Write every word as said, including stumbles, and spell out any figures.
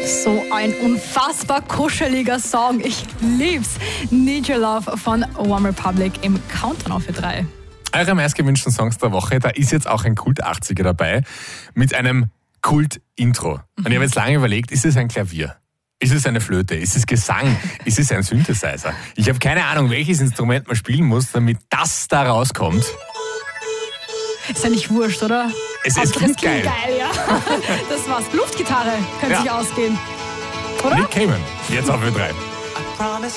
So ein unfassbar kuscheliger Song. Ich lieb's. Need Your Love von One Republic im Countdown auf drei. Eure meistgewünschten Songs der Woche, da ist jetzt auch ein Kult-achtziger dabei mit einem Kult-Intro. Und ich habe jetzt lange überlegt, ist es ein Klavier? Ist es eine Flöte? Ist es Gesang? Ist es ein Synthesizer? Ich habe keine Ahnung, welches Instrument man spielen muss, damit das da rauskommt. Ist ja nicht wurscht, oder? Es, es klingt geil. geil, ja. Das war's. Luftgitarre könnte Ja. sich ausgehen. Oder? Nick Cayman, jetzt auf Ö drei.